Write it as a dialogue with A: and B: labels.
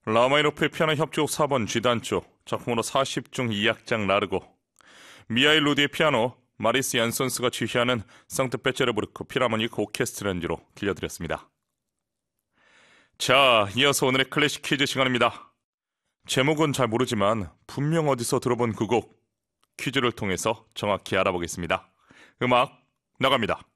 A: 라마니노프의 피아노 협주곡 4번 G단조, 작품으로 40중 2악장 라르고, 미하일 루디의 피아노, 마리스 얀손스가 지휘하는 상트페테르부르크 필하모닉 오케스트라 연주로 들려드렸습니다. 자, 이어서 오늘의 클래식 퀴즈 시간입니다. 제목은 잘 모르지만 분명 어디서 들어본 그 곡, 퀴즈를 통해서 정확히 알아보겠습니다. 음악 나갑니다.